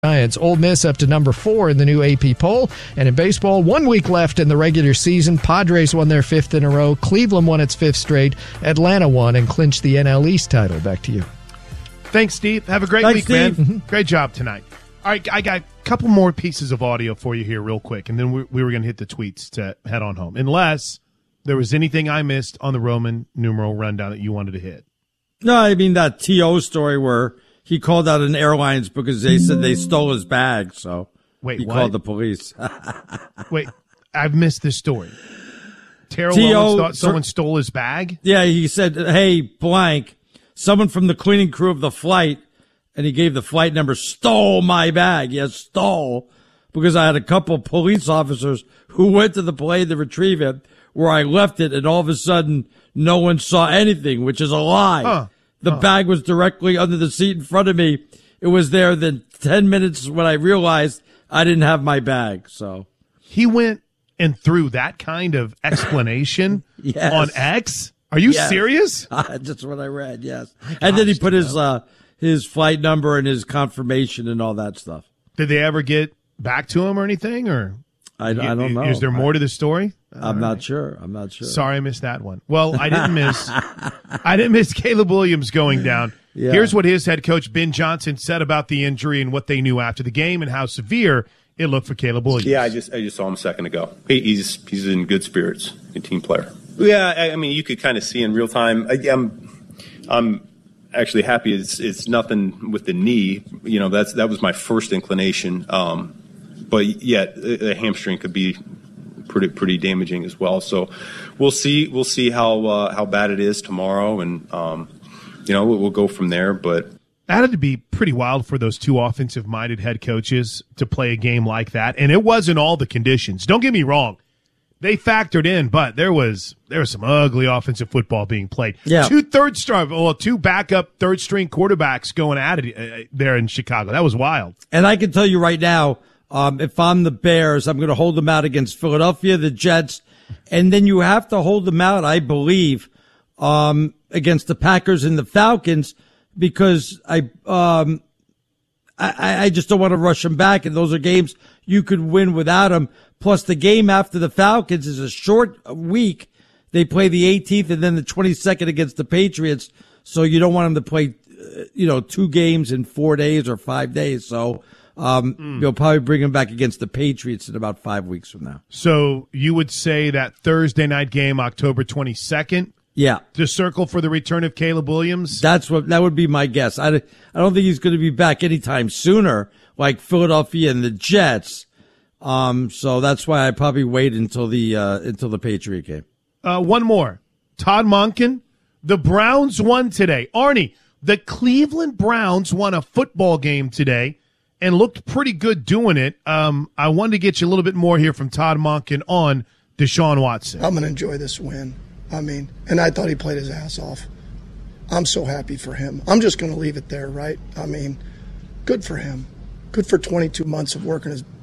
Giants. Ole Miss up to number 4 in the new AP poll. And in baseball, 1 week left in the regular season. Padres won their 5th in a row. Cleveland won its 5th straight. Atlanta won and clinched the NL East title. Back to you. Thanks, Steve. Have a great week, Steve. Man. Mm-hmm. Great job tonight. All right, I got a couple more pieces of audio for you here real quick, and then we were going to hit the tweets to head on home. Unless there was anything I missed on the Roman numeral rundown that you wanted to hit. No, I mean that T.O. story where he called out an airlines because they said they stole his bag, so he called the police. Wait, I've missed this story. Terrell Owens thought someone stole his bag? Yeah, he said, hey, blank, someone from the cleaning crew of the flight, and he gave the flight number, stole my bag. Yes, stole, because I had a couple police officers who went to the plane to retrieve it, where I left it, and all of a sudden, no one saw anything, which is a lie. The bag was directly under the seat in front of me. It was there. Then 10 minutes when I realized I didn't have my bag. So he went and threw that kind of explanation on X. Are you serious? That's what I read. Yes. And then he put his flight number and his confirmation and all that stuff. Did they ever get back to him or anything? Or I don't know. Is there more to the story? I'm not sure. Sorry, I missed that one. Well, I didn't miss Caleb Williams going down. Yeah. Here's what his head coach Ben Johnson said about the injury and what they knew after the game and how severe it looked for Caleb Williams. Yeah, I just saw him a second ago. He's in good spirits, a team player. Yeah, I mean, you could kind of see in real time. I'm actually happy. It's nothing with the knee. You know, that was my first inclination. But yet, a hamstring could be pretty damaging as well. So we'll see how bad it is tomorrow, and we'll go from there. But that had to be pretty wild for those two offensive-minded head coaches to play a game like that, and it wasn't all the conditions. Don't get me wrong; they factored in, but there was some ugly offensive football being played. Yeah. Two backup third-string quarterbacks going at it there in Chicago. That was wild. And I can tell you right now. If I'm the Bears, I'm going to hold them out against Philadelphia, the Jets, and then you have to hold them out, I believe, against the Packers and the Falcons, because I just don't want to rush them back, and those are games you could win without them. Plus, the game after the Falcons is a short week. They play the 18th and then the 22nd against the Patriots, so you don't want them to play, 2 games in 4 days or 5 days. So. You'll probably bring him back against the Patriots in about 5 weeks from now. So you would say that Thursday night game, October 22nd? Yeah. To circle for the return of Caleb Williams? That would be my guess. I don't think he's going to be back anytime sooner, like Philadelphia and the Jets. So that's why I probably wait until the Patriot game. One more. Todd Monken. The Browns won today. Arnie, the Cleveland Browns won a football game today and looked pretty good doing it. I wanted to get you a little bit more here from Todd Monken on Deshaun Watson. I'm going to enjoy this win. And I thought he played his ass off. I'm so happy for him. I'm just going to leave it there, right? Good for him. Good for 22 months of working his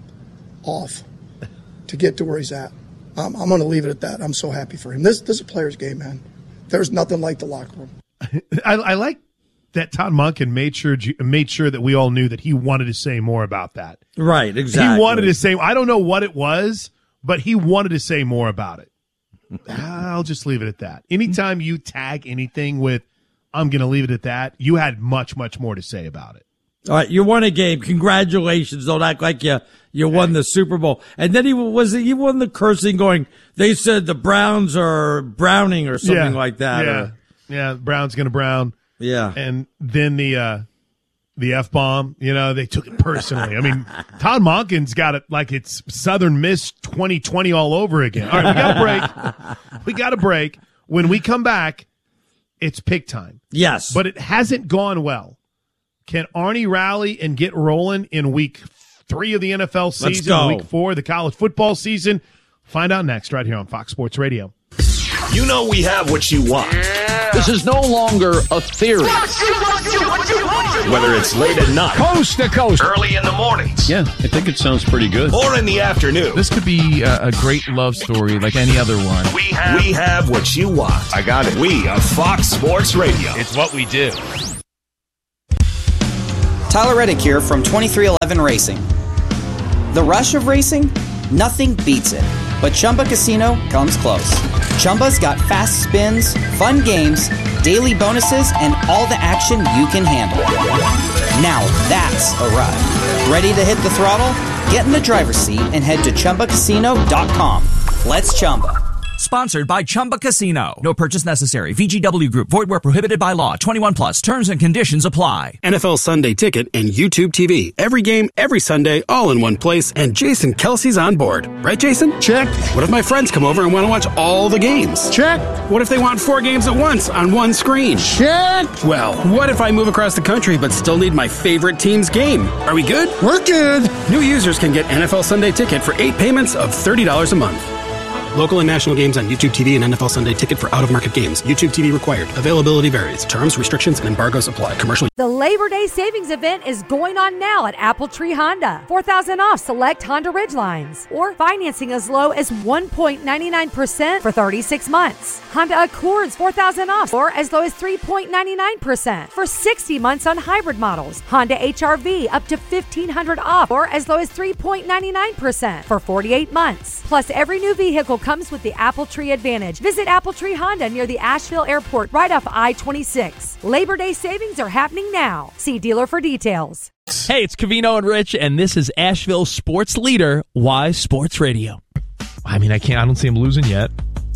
off to get to where he's at. I'm going to leave it at that. I'm so happy for him. This is a player's game, man. There's nothing like the locker room. I like that Todd Monken made sure that we all knew that he wanted to say more about that. Right, exactly. He wanted to say, I don't know what it was, but he wanted to say more about it. I'll just leave it at that. Anytime you tag anything with, I'm going to leave it at that, you had much, much more to say about it. All right, you won a game. Congratulations. Don't act like you won the Super Bowl. And then he won the cursing going, they said the Browns are browning or something like that. Yeah, Brown's going to brown. Yeah. And then the F-bomb, they took it personally. Todd Monken's got it like it's Southern Miss 2020 all over again. All right, we got a break. When we come back, it's pick time. Yes. But it hasn't gone well. Can Arnie rally and get rolling in week 3 of the NFL season, Let's go. week 4 of the college football season? Find out next right here on Fox Sports Radio. You know we have what you want. Yeah. This is no longer a theory. Whether it's late at night, coast to coast, early in the mornings. Yeah, I think it sounds pretty good. Or in the afternoon. This could be a great love story like any other one. We have what you want. I got it. We are Fox Sports Radio. It's what we do. Tyler Reddick here from 2311 Racing. The rush of racing? Nothing beats it. But Chumba Casino comes close. Chumba's got fast spins, fun games, daily bonuses, and all the action you can handle. Now that's a ride. Ready to hit the throttle? Get in the driver's seat and head to ChumbaCasino.com. Let's Chumba. Sponsored by Chumba Casino. No purchase necessary. VGW Group. Void where prohibited by law. 21 plus. Terms and conditions apply. NFL Sunday Ticket and YouTube TV. Every game, every Sunday, all in one place. And Jason Kelsey's on board. Right, Jason? Check. What if my friends come over and want to watch all the games? Check. What if they want 4 games at once on one screen? Check. Well, what if I move across the country but still need my favorite team's game? Are we good? We're good. New users can get NFL Sunday Ticket for 8 payments of $30 a month. Local and national games on YouTube TV and NFL Sunday Ticket for out-of-market games. YouTube TV required. Availability varies. Terms, restrictions, and embargoes apply. Commercial. The Labor Day savings event is going on now at Apple Tree Honda. $4,000 off select Honda Ridgelines. Or financing as low as 1.99% for 36 months. Honda Accords $4,000 off or as low as 3.99% for 60 months on hybrid models. Honda HR-V up to $1,500 off or as low as 3.99% for 48 months. Plus, every new vehicle comes with the Apple Tree Advantage. Visit Apple Tree Honda near the Asheville Airport right off I-26. Labor Day savings are happening now. See dealer for details. Hey, it's Covino and Rich, and this is Asheville sports leader, Wise Sports Radio. I mean, I don't see him losing yet.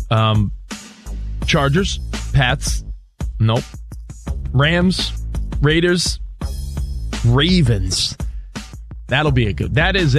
Chargers, Pats, nope. Rams, Raiders, Ravens. That'll be a good. That's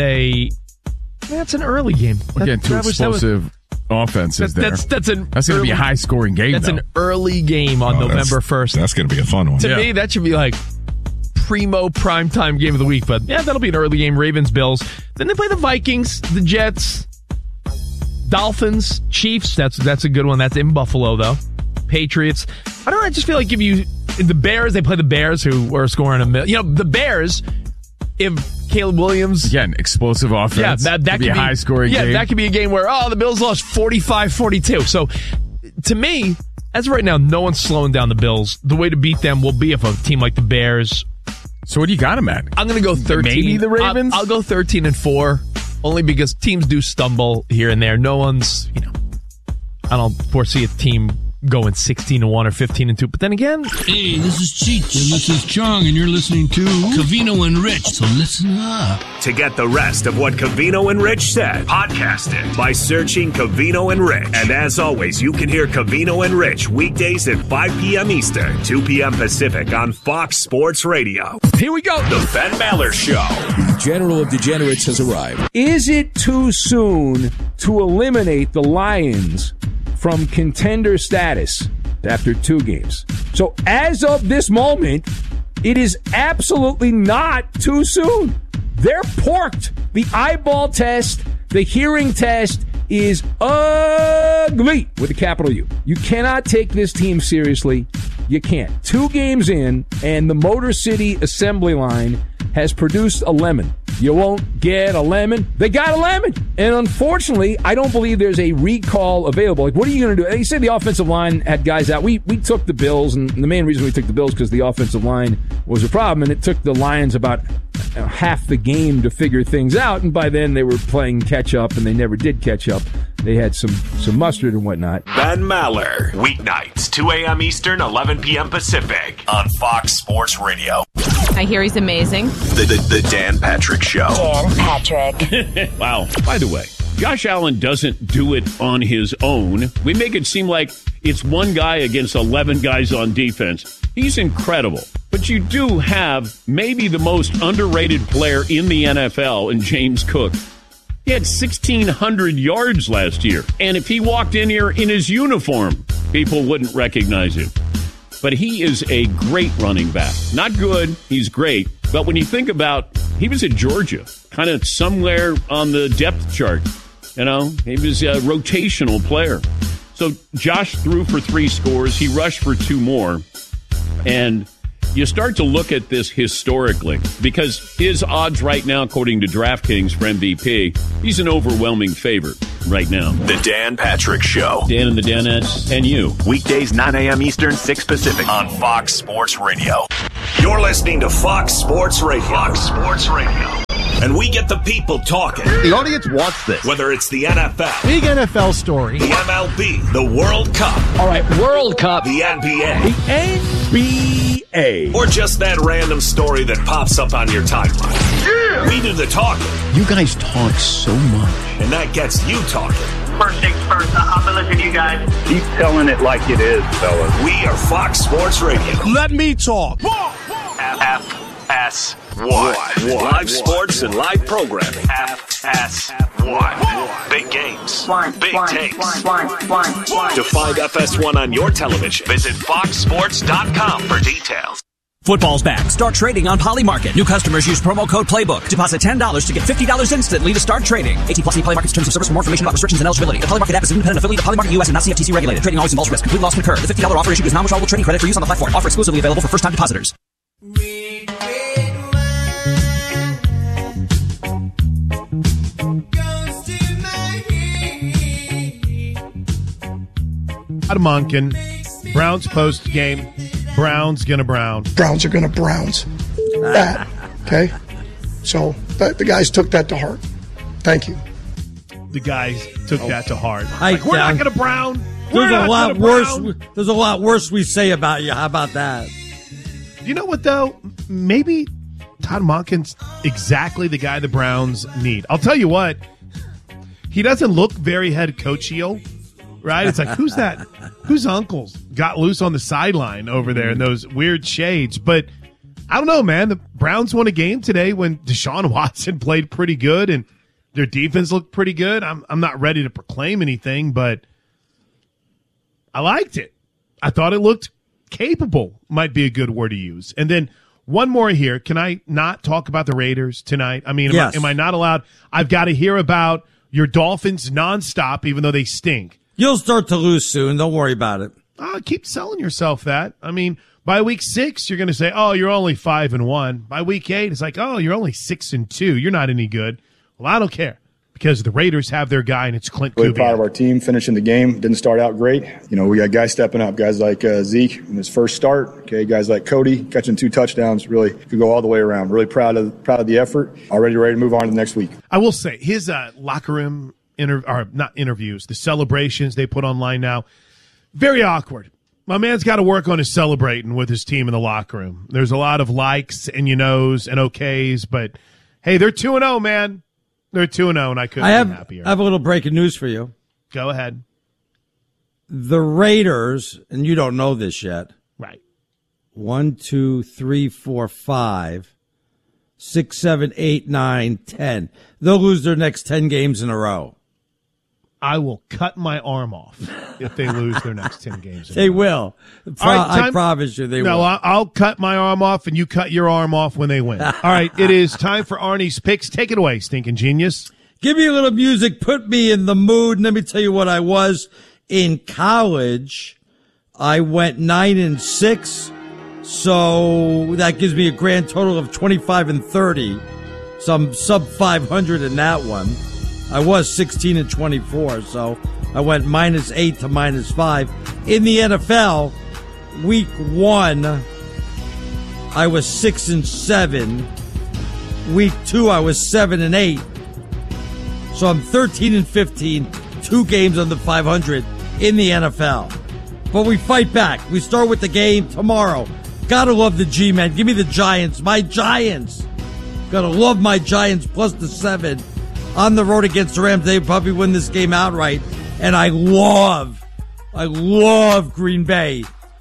an early game. We're getting too explosive offenses there. That's going to be a high-scoring game, That's though. an early game on November 1st. That's going to be a fun one. To me, that should be like primo primetime game of the week. But yeah, that'll be an early game. Ravens, Bills. Then they play the Vikings, the Jets, Dolphins, Chiefs. That's a good one. That's in Buffalo, though. Patriots. I don't know. I just feel like if you the Bears, they play the Bears, who are scoring a million. You know, the Bears. If Caleb Williams again, explosive offense. Yeah, that could be a high scoring game. Yeah, that could be a game where the Bills lost 45-42. So to me, as of right now, no one's slowing down the Bills. The way to beat them will be if a team like the Bears. So what do you got them at? I'm going to go 13. Maybe the Ravens? I'll go 13-4, only because teams do stumble here and there. No one's, I don't foresee a team going 16-1 or 15-2. But then again, hey, this is Cheech and this is Chong, and you're listening to Covino and Rich. So listen up. To get the rest of what Covino and Rich said, podcast it by searching Covino and Rich. And as always, you can hear Covino and Rich weekdays at 5 p.m. Eastern, 2 p.m. Pacific on Fox Sports Radio. Here we go. The Ben Maller Show. General of Degenerates has arrived. Is it too soon to eliminate the Lions from contender status after 2 games? So as of this moment, it is absolutely not too soon. They're porked. The eyeball test, the hearing test is ugly with a capital U. You cannot take this team seriously. You can't. 2 games in, and the Motor City assembly line has produced a lemon. You won't get a lemon. They got a lemon. And unfortunately, I don't believe there's a recall available. Like, what are you going to do? They said the offensive line had guys out. We took the Bills, and the main reason we took the Bills because the offensive line was a problem, and it took the Lions about half the game to figure things out, and by then they were playing catch-up, and they never did catch up. They had some mustard and whatnot. Ben Maller, weeknights, 2 a.m. Eastern, 11 p.m. Pacific on Fox Sports Radio. I hear he's amazing. The Dan Patrick Show. Dan Patrick. Wow. By the way, Josh Allen doesn't do it on his own. We make it seem like it's one guy against 11 guys on defense. He's incredible. But you do have maybe the most underrated player in the NFL in James Cook. He had 1,600 yards last year. And if he walked in here in his uniform, people wouldn't recognize him. But he is a great running back. Not good, he's great. But when you think about, he was at Georgia, kind of somewhere on the depth chart. He was a rotational player. So Josh threw for 3 scores. He rushed for 2 more. And you start to look at this historically because his odds right now, according to DraftKings for MVP, he's an overwhelming favorite right now. The Dan Patrick Show. Dan and the Danettes and you. Weekdays, 9 a.m. Eastern, 6 Pacific on Fox Sports Radio. You're listening to Fox Sports Radio. Fox Sports Radio. And we get the people talking. The audience wants this. Whether it's the NFL, big NFL story, the MLB, the World Cup. All right, World Cup. The NBA. The NBA. Or just that random story that pops up on your timeline. Yeah. We do the talking. You guys talk so much. And that gets you talking. First things first, I'm going to listen to you guys. Keep telling it like it is, fellas. We are Fox Sports Radio. Let me talk. FS1. Live sports and live programming. FS1. Big games. Big takes. To find FS1 on your television, visit foxsports.com for details. Football's back. Start trading on Polymarket. New customers use promo code PLAYBOOK. Deposit $10 to get $50 instantly to start trading. 18+ Polymarket's terms of service. For more information about restrictions and eligibility. The Polymarket app is an independent affiliate of Polymarket US and not CFTC regulated. Trading always involves risk. Complete loss can occur. The $50 offer issued is non-withdrawable trading credit for use on the platform. Offer exclusively available for first-time depositors. Todd Monken, Browns post game. Browns gonna Brown. Browns are gonna Browns. That, okay? So the guys took that to heart. Thank you. The guys took that to heart. We're not gonna Brown. There's a lot worse. There's a lot worse we say about you. How about that? You know what though? Maybe Todd Monken's exactly the guy the Browns need. I'll tell you what. He doesn't look very head coachio. Right? It's like, who's that? Whose uncles got loose on the sideline over there in those weird shades? But I don't know, man. The Browns won a game today when Deshaun Watson played pretty good and their defense looked pretty good. I'm not ready to proclaim anything, but I liked it. I thought it looked capable, might be a good word to use. And then one more here. Can I not talk about the Raiders tonight? I mean, yes. Am I not allowed? I've got to hear about your Dolphins nonstop, even though they stink. You'll start to lose soon. Don't worry about it. Keep selling yourself that. I mean, by week 6, you're going to say, oh, you're only 5-1. By week 8, it's like, oh, you're only 6-2. You're not any good. Well, I don't care because the Raiders have their guy, and it's Clint Really Kubiak. proud of our team finishing the game. Didn't start out great. You know, we got guys stepping up, guys like Zeke in his first start. Okay, guys like Cody catching 2 touchdowns. Really could go all the way around. Really proud of the effort. Already ready to move on to the next week. I will say his locker room not interviews, the celebrations they put online now, very awkward. My man's got to work on his celebrating with his team in the locker room. There's a lot of likes and and okays, but hey, they're 2-0, man. They're 2-0, and I couldn't be happier. I have a little breaking news for you. Go ahead. The Raiders, and you don't know this yet. Right. 1, 2, 3, 4, 5, 6, 7, 8, 9, 10. They'll lose their next 10 games in a row. I will cut my arm off if they lose their next 10 games. They will. I promise you they will. No, I'll cut my arm off and you cut your arm off when they win. All right, it is time for Arnie's picks. Take it away, Stinking Genius. Give me a little music. Put me in the mood. Let me tell you what I was in college. I went 9-6. So that gives me a grand total of 25-30. So I'm sub 500 in that one. I was 16-24, so I went -8 to -5. In the NFL, week 1, I was 6-7. Week 2, I was 7-8. So I'm 13-15, 2 games under 500 in the NFL. But we fight back. We start with the game tomorrow. Gotta love the G-Men. Give me the Giants. My Giants. Gotta love my Giants plus the 7. On the road against the Rams, they probably win this game outright. And I love Green Bay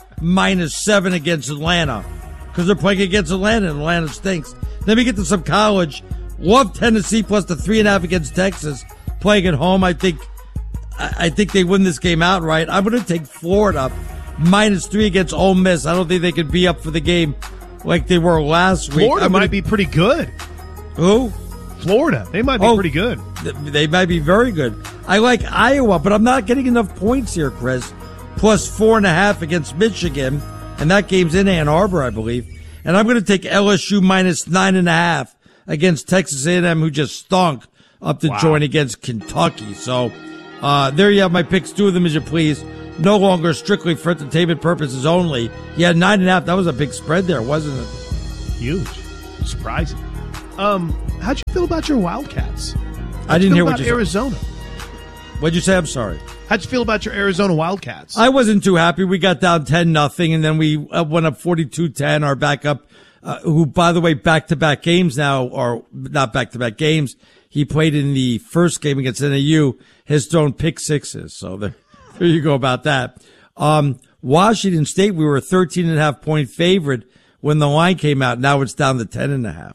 -7 against Atlanta because they're playing against Atlanta and Atlanta stinks. Then we get to some college. Love Tennessee plus the 3.5 against Texas playing at home. I think they win this game outright. I'm going to take Florida -3 against Ole Miss. I don't think they could be up for the game like they were last week. Florida might be pretty good. Who? Florida. They might be pretty good. They might be very good. I like Iowa, but I'm not getting enough points here, Chris. Plus 4.5 against Michigan, and that game's in Ann Arbor, I believe. And I'm going to take LSU -9.5 against Texas A&M, who just stunk up to join against Kentucky. So there you have my picks. Do with them as you please. no longer strictly for entertainment purposes only. Yeah, 9.5. That was a big spread there, wasn't it? Huge. Surprising. How'd you feel about your Wildcats? I didn't hear what you said. Arizona. What'd you say? I'm sorry. How'd you feel about your Arizona Wildcats? I wasn't too happy. We got down 10-0, and then we went up 42-10. Our backup, who, by the way, back-to-back games now, or not back-to-back games, he played in the first game against NAU, has thrown pick sixes. So there you go about that. Washington State, we were a 13.5 point favorite when the line came out. Now it's down to 10.5.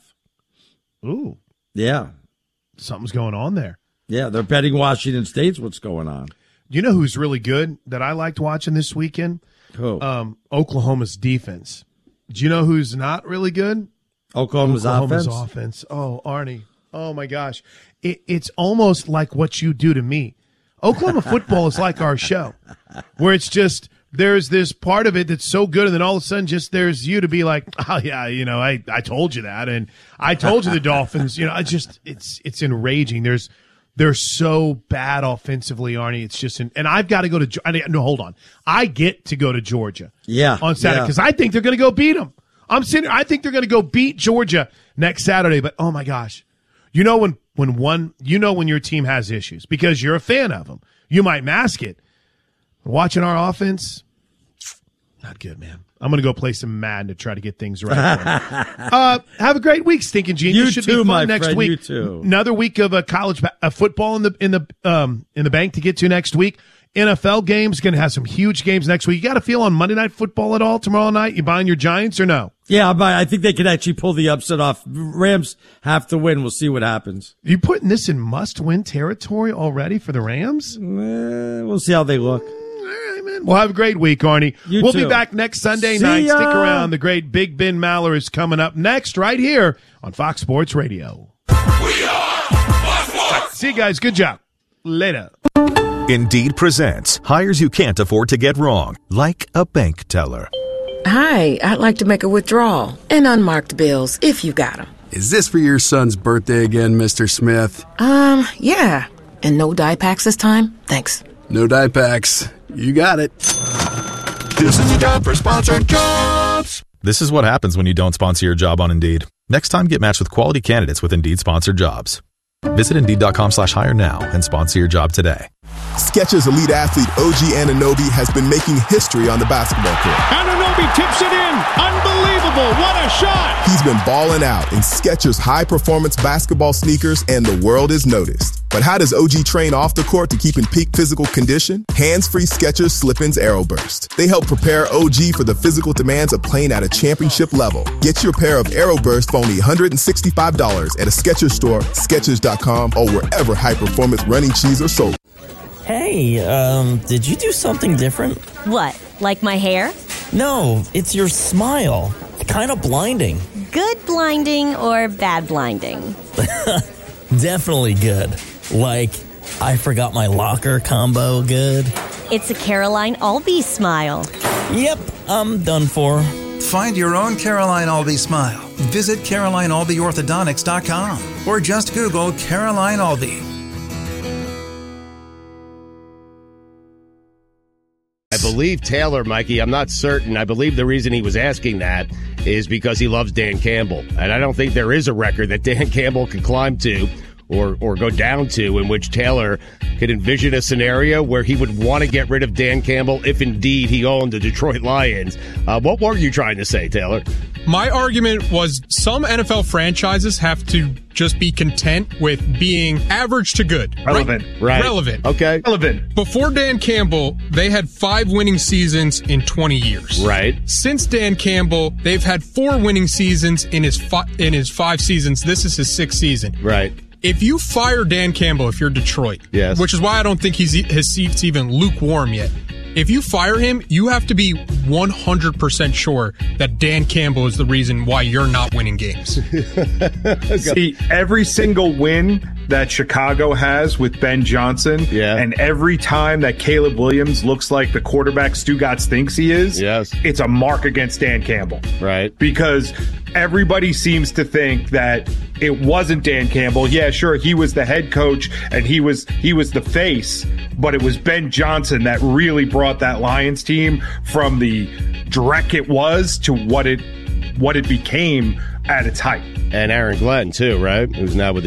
Ooh. Yeah. Something's going on there. Yeah, they're betting Washington State's what's going on. You know who's really good that I liked watching this weekend? Who? Oklahoma's defense. Do you know who's not really good? Oklahoma's offense. Oh, Arnie. Oh, my gosh. It's almost like what you do to me. Oklahoma football is like our show, where it's just there's this part of it that's so good, and then all of a sudden just there's you to be like, oh, yeah, I told you that, and I told you the Dolphins. It's enraging. They're so bad offensively, Arnie. It's just and I've got to go to – no, hold on. I get to go to Georgia on Saturday because I think they're going to go beat them. I think they're going to go beat Georgia next Saturday, but oh, my gosh. You know when your team has issues because you're a fan of them. You might mask it. Watching our offense, not good, man. I'm going to go play some Madden to try to get things right. Have a great week, Stinking Gene. You should too, be fun my next friend. week. You too. Another week of college football in the bank to get to next week. NFL games, going to have some huge games next week. You got a feel on Monday Night Football at all tomorrow night? You buying your Giants or no? Yeah, I think they could actually pull the upset off. Rams have to win. We'll see what happens. You putting this in must-win territory already for the Rams? We'll see how they look. All right, man. Well, have a great week, Arnie. We'll be back next Sunday night. Ya. Stick around. The great Big Ben Maller is coming up next right here on Fox Sports Radio. We are Fox Sports. See you guys. Good job. Later. Indeed presents hires you can't afford to get wrong, like a bank teller. Hi, I'd like to make a withdrawal. And unmarked bills, if you got them. Is this for your son's birthday again, Mr. Smith? Yeah. And no dye packs this time? Thanks. No dye packs. You got it. This is a job for sponsored jobs. This is what happens when you don't sponsor your job on Indeed. Next time, get matched with quality candidates with Indeed sponsored jobs. Visit Indeed.com/hire now and sponsor your job today. Skechers elite athlete OG Anunoby has been making history on the basketball court. Anunoby tips it in. Unbelievable. What a shot. He's been balling out in Skechers high-performance basketball sneakers, and the world is noticed. But how does OG train off the court to keep in peak physical condition? Hands-free Skechers Slip-ins Aeroburst. They help prepare OG for the physical demands of playing at a championship level. Get your pair of Aeroburst for only $165 at a Skechers store, Skechers.com, or wherever high-performance running shoes are sold. Hey, did you do something different? What, like my hair? No, it's your smile. Kind of blinding. Good blinding or bad blinding? Definitely good. Like, I forgot my locker combo good. It's a Caroline Albee smile. Yep, I'm done for. Find your own Caroline Albee smile. Visit CarolineAlbeeOrthodontics.com or just Google Caroline Albee. I believe Taylor, Mikey, I'm not certain. I believe the reason he was asking that is because he loves Dan Campbell. And I don't think there is a record that Dan Campbell could climb to or go down to in which Taylor could envision a scenario where he would want to get rid of Dan Campbell if indeed he owned the Detroit Lions. What were you trying to say, Taylor? My argument was some NFL franchises have to just be content with being average to good. Relevant. Right. Relevant. Okay. Relevant. Before Dan Campbell, they had 5 winning seasons in 20 years. Right. Since Dan Campbell, they've had 4 winning seasons in his 5 seasons. This is his 6th season. Right. If you fire Dan Campbell, if you're Detroit, yes, which is why I don't think his seat's even lukewarm yet. If you fire him, you have to be 100% sure that Dan Campbell is the reason why you're not winning games. See, every single win that Chicago has with Ben Johnson. Yeah. And every time that Caleb Williams looks like the quarterback Stugotz thinks he is, it's a mark against Dan Campbell. Right. Because everybody seems to think that it wasn't Dan Campbell. Yeah, sure, he was the head coach and he was the face, but it was Ben Johnson that really brought that Lions team from the dreck it was to what it became at its height. And Aaron Glenn, too, right? Who's now with the